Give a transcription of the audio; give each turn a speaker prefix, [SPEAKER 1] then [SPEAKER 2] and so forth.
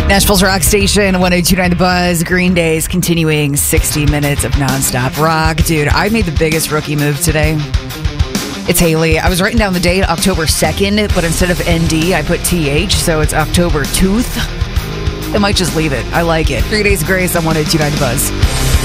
[SPEAKER 1] Nashville's rock station, 102.9 The Buzz. Green Day's continuing 60 minutes of nonstop rock. Dude, I made the biggest rookie move today. It's Haley. I was writing down the date, October 2nd, but instead of ND, I put TH, so it's October Tooth. I might just leave it. I like it. 3 Days of Grace on 102.9 The Buzz.